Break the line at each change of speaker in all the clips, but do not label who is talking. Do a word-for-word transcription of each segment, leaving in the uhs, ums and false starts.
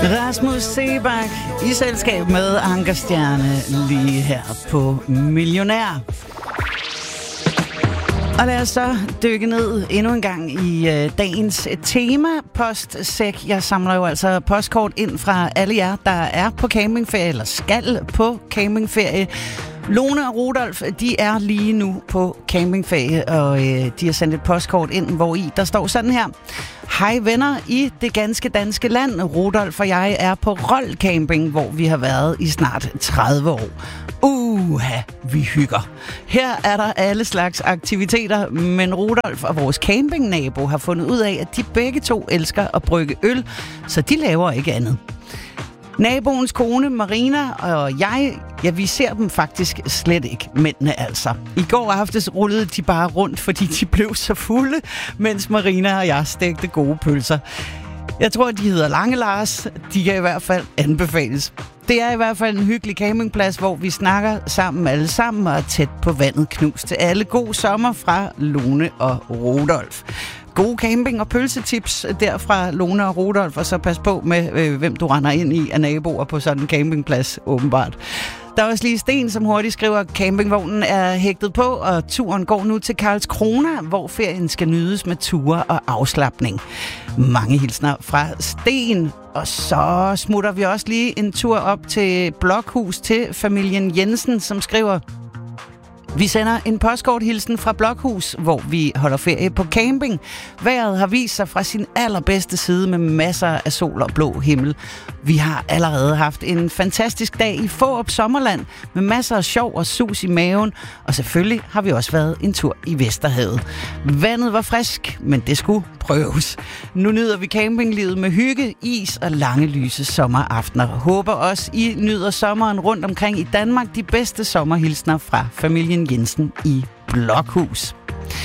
Rasmus Seebach i selskab med Anker Stjerne lige her på Millionær. Og lad os så dykke ned endnu en gang i øh, dagens tema, postsæk. Jeg samler jo altså postkort ind fra alle jer, der er på campingferie, eller skal på campingferie. Lone og Rudolf, de er lige nu på campingferie, og øh, de har sendt et postkort ind, hvor i der står sådan her. Hej venner i det ganske danske land. Rudolf og jeg er på Rold Camping, hvor vi har været i snart tredive år. Uha, vi hygger. Her er der alle slags aktiviteter, men Rudolf og vores campingnabo har fundet ud af, at de begge to elsker at brygge øl, så de laver ikke andet. Naboens kone, Marina, og jeg, ja, vi ser dem faktisk slet ikke, mændene altså. I går aftes rullede de bare rundt, fordi de blev så fulde, mens Marina og jeg stegte gode pølser. Jeg tror, de hedder Lange Lars. De kan i hvert fald anbefales. Det er i hvert fald en hyggelig campingplads, hvor vi snakker sammen alle sammen og er tæt på vandet. Knus til alle. God sommer fra Lone og Rudolf. Gode camping- og pølsetips der fra Lone og Rudolf, og så pas på med, øh, hvem du render ind i af naboer på sådan en campingplads, åbenbart. Der er også lige Sten, som hurtigt skriver, at campingvognen er hægtet på, og turen går nu til Karlskrona, hvor ferien skal nydes med ture og afslapning. Mange hilsner fra Sten. Og så smutter vi også lige en tur op til Blokhus til familien Jensen, som skriver... Vi sender en postkorthilsen fra Blokhus, hvor vi holder ferie på camping. Vejret har vist sig fra sin allerbedste side med masser af sol og blå himmel. Vi har allerede haft en fantastisk dag i Fårup Sommerland med masser af sjov og sus i maven. Og selvfølgelig har vi også været en tur i Vesterhavet. Vandet var frisk, men det skulle prøves. Nu nyder vi campinglivet med hygge, is og lange lyse sommeraftener. Håber også, I nyder sommeren rundt omkring i Danmark. De bedste sommerhilsner fra familien Jensen i Blokhus.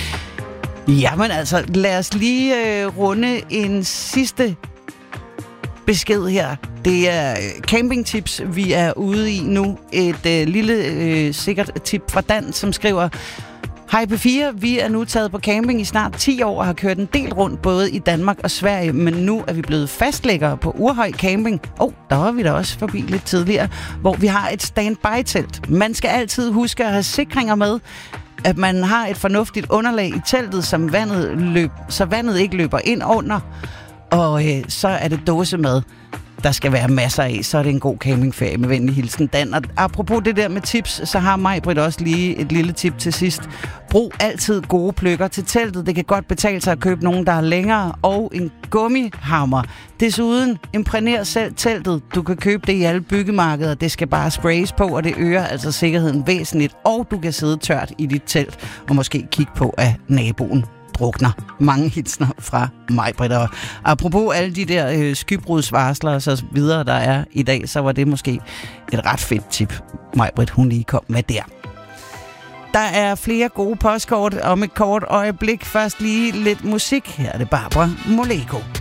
Jamen altså, lad os lige øh, runde en sidste besked her. Det er campingtips, vi er ude i nu. Et øh, lille øh, sikkert tip fra Dan, som skriver... Hej P fire, vi er nu taget på camping i snart ti år og har kørt en del rundt både i Danmark og Sverige, men nu er vi blevet fastlæggere på Urhøj Camping. Åh, oh, der var vi da også forbi lidt tidligere, hvor vi har et standby-telt. Man skal altid huske at have sikringer med, at man har et fornuftigt underlag i teltet, som vandet løb, så vandet ikke løber ind under, og øh, så er det dåsemad, der skal være masser af, så er det en god campingferie med venlig hilsen Dan. Og apropos det der med tips, så har Maj-Britt også lige et lille tip til sidst. Brug altid gode pløkker til teltet. Det kan godt betale sig at købe nogen, der er længere, og en gummihammer. Desuden, imprægner selv teltet. Du kan købe det i alle byggemarkeder. Det skal bare sprays på, og det øger altså sikkerheden væsentligt. Og du kan sidde tørt i dit telt og måske kigge på, at naboen drukner. Mange hilsner fra Maj-Britt. Og apropos alle de der øh, skybrudsvarsler og så videre, der er i dag, så var det måske et ret fedt tip, Maj-Britt, hun lige kom med der. Der er flere gode postkort om et kort øjeblik. Først lige lidt musik. Her er det Barbara Moleko.